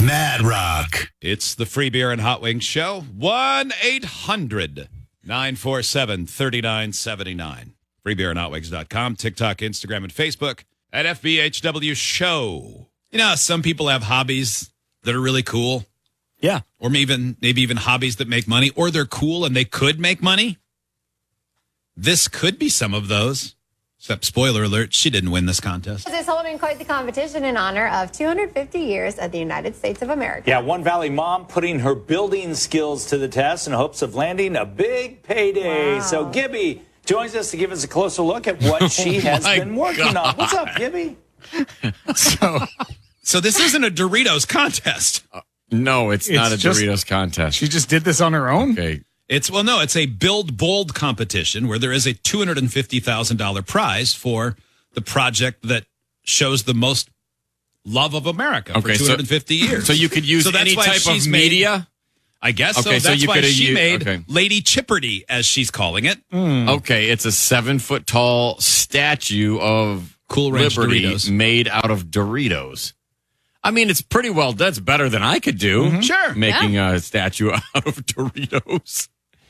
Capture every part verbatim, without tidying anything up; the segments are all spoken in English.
Mad Rock. It's the Free Beer and Hot Wings Show. one eight hundred nine four seven three nine seven nine. free beer and hot wings dot com, TikTok, Instagram, and Facebook at F B H W Show. You know, some people have hobbies that are really cool. Yeah. Or maybe even, maybe even hobbies that make money, or they're cool and they could make money. This could be some of those. Except, spoiler alert, she didn't win this contest. Is holding quite the competition in honor of two hundred fifty years of the United States of America. Yeah, One Valley mom putting her building skills to the test in hopes of landing a big payday. Wow. So Gibby joins us to give us a closer look at what she has my been working God. on. What's up, Gibby? So, So this isn't a Doritos contest. No, it's, It's not a just- Doritos contest. she just did this on her own? Okay. It's, well, no, it's a Build Bold competition where there is a two hundred fifty thousand dollars prize for the project that shows the most love of America Okay, for so- two hundred fifty years. So you could use So that's any why type she's of made- media? I guess Okay, so. so That's you why coulda she u- made okay. Lady Chipperty, as she's calling it. Okay, it's a seven-foot tall statue of Cool Ranch Liberty Doritos. made out of Doritos. I mean, it's pretty well, that's better than I could do. Sure. Making a statue out of Doritos.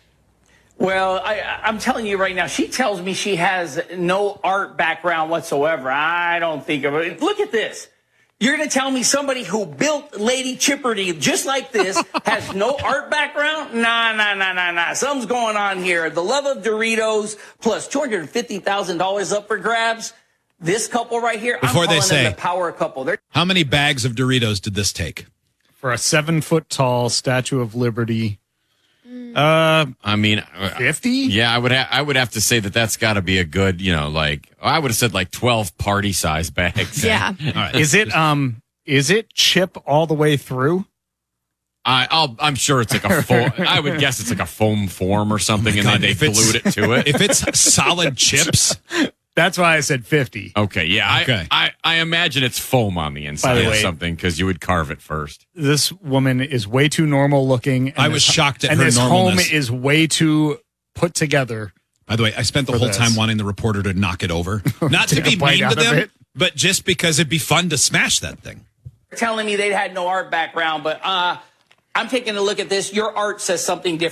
Well, I, I'm telling you right now, she tells me she has no art background whatsoever. I don't think of it. Look at this. You're going to tell me somebody who built Lady Chipperty just like this has no art background? Nah, nah, nah, nah, nah. Something's going on here. The love of Doritos plus two hundred fifty thousand dollars up for grabs. This couple right here, Before I'm they calling say- them the power couple. They're How many bags of Doritos did this take? For a seven foot tall Statue of Liberty. Uh, I mean, uh, fifty? yeah, I would ha- I would have to say that that's got to be a good, you know, like I would have said like twelve party size bags. Yeah. All right. Is it um is it chip all the way through? I, I'll, I'm sure it's like a foam. I would guess it's like a foam form or something, and God, then they if it's- glued it to it. If it's solid chips, That's why I said fifty. Okay, yeah. Okay. I, I, I imagine it's foam on the inside By the or way- something because you would carve it first. This woman is way too normal looking. And I was this- shocked at and her this normalness. home is way too put together. by the way, I spent the For whole this. time wanting the reporter to knock it over. Not to Take be a bite mean out to of them, it. but just because it'd be fun to smash that thing. telling me they had no art background, but uh, I'm taking a look at this. Your art says something different.